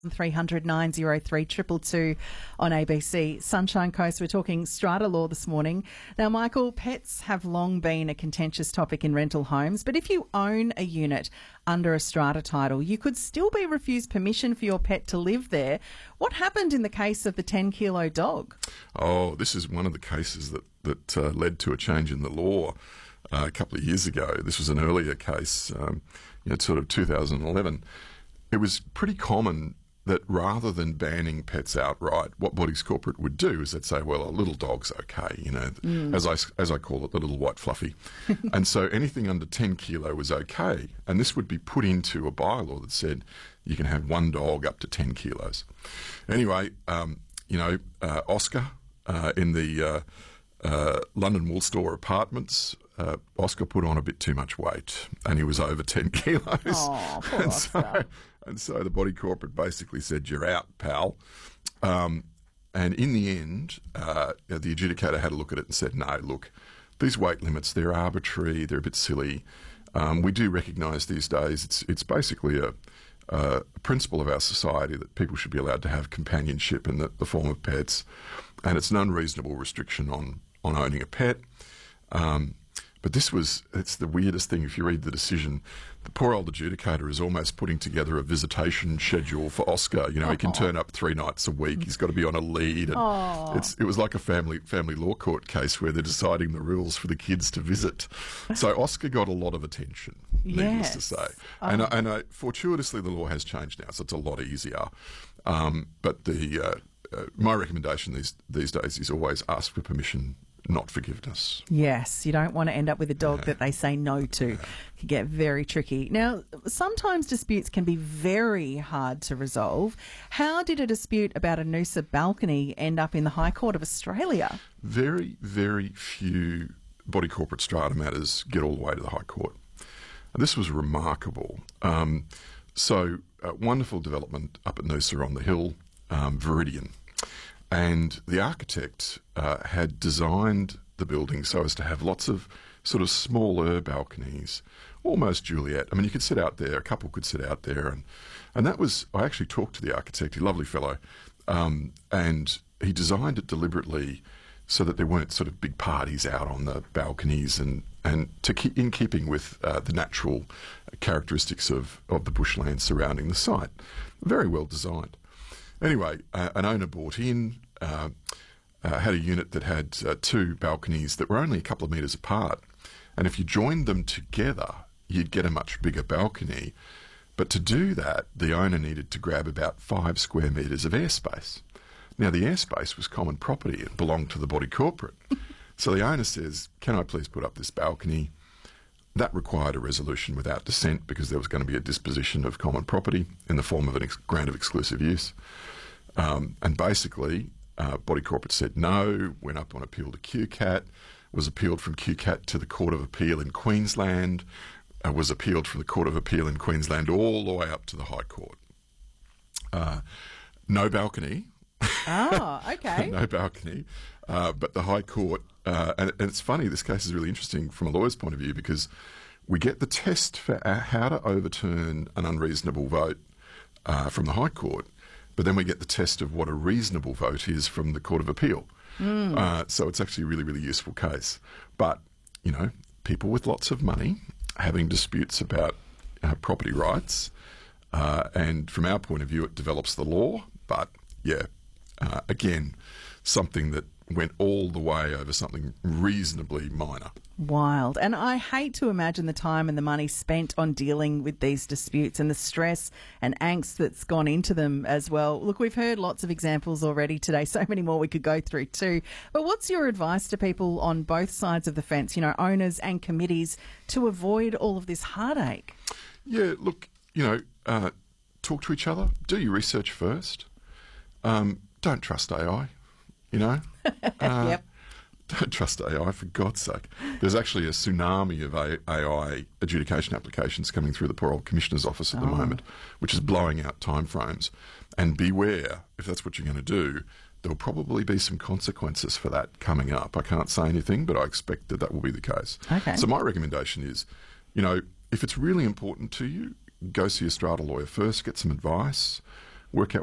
300 903 222 on ABC. Sunshine Coast, we're talking strata law this morning. Now, Michael, pets have long been a contentious topic in rental homes, but if you own a unit under a strata title, you could still be refused permission for your pet to live there. What happened in the case of the 10-kilo dog? Oh, this is one of the cases that led to a change in the law a couple of years ago. This was an earlier case, sort of 2011. It was pretty common that rather than banning pets outright, what Bodies Corporate would do is they'd say, well, a little dog's okay, as I call it, the little white fluffy. And so anything under 10 kilo was okay. And this would be put into a bylaw that said you can have one dog up to 10 kilos. Anyway, Oscar in the London Woolstore apartments, Oscar put on a bit too much weight and he was over 10 kilos. Oh, poor Oscar. And so the Body Corporate basically said, you're out, pal. And in the end, the adjudicator had a look at it and said, no, look, these weight limits, they're arbitrary, they're a bit silly. We do recognise these days it's basically a principle of our society that people should be allowed to have companionship in the form of pets, and it's an unreasonable restriction on owning a pet. But it's the weirdest thing. If you read the decision, the poor old adjudicator is almost putting together a visitation schedule for Oscar. He can turn up 3 nights a week. He's got to be on a lead. And it was like a family law court case where they're deciding the rules for the kids to visit. So Oscar got a lot of attention, needless to say. And fortuitously, the law has changed now, so it's a lot easier. But my recommendation these days is always ask for permission, not forgiveness. Yes, you don't want to end up with a dog that they say no to. It can get very tricky. Now, sometimes disputes can be very hard to resolve. How did a dispute about a Noosa balcony end up in the High Court of Australia? Very, very few Body Corporate strata matters get all the way to the High Court. And this was remarkable. Wonderful development up at Noosa on the hill, Viridian. And the architect had designed the building so as to have lots of sort of smaller balconies, almost Juliet. I mean, you could sit out there, a couple could sit out there. And that was, I actually talked to the architect, a lovely fellow, and he designed it deliberately so that there weren't sort of big parties out on the balconies and in keeping with the natural characteristics of the bushland surrounding the site. Very well designed. Anyway, an owner bought in, had a unit that had 2 balconies that were only a couple of metres apart. And if you joined them together, you'd get a much bigger balcony. But to do that, the owner needed to grab about 5 square metres of airspace. Now, the airspace was common property. It belonged to the Body Corporate. So the owner says, can I please put up this balcony? That required a resolution without dissent because there was going to be a disposition of common property in the form of a grant of exclusive use. And basically, Body Corporate said no, went up on appeal to QCAT, was appealed from QCAT to the Court of Appeal in Queensland, was appealed from the Court of Appeal in Queensland all the way up to the High Court. No balcony. Oh, okay. No balcony. But the High Court, and it's funny, this case is really interesting from a lawyer's point of view because we get the test for how to overturn an unreasonable vote from the High Court, but then we get the test of what a reasonable vote is from the Court of Appeal. So it's actually a really, really useful case. But, people with lots of money having disputes about property rights, and from our point of view, it develops the law. But, again, something that went all the way over something reasonably minor. Wild. And I hate to imagine the time and the money spent on dealing with these disputes and the stress and angst that's gone into them as well. Look, we've heard lots of examples already today, so many more we could go through too. But what's your advice to people on both sides of the fence, owners and committees, to avoid all of this heartache? Yeah, look, talk to each other. Do your research first. Don't trust AI. Yep. Don't trust AI, for God's sake. There's actually a tsunami of AI adjudication applications coming through the poor old Commissioner's office at the moment, which is blowing out timeframes. And beware, if that's what you're going to do, there'll probably be some consequences for that coming up. I can't say anything, but I expect that will be the case. Okay. So my recommendation is, if it's really important to you, go see a strata lawyer first, get some advice. work out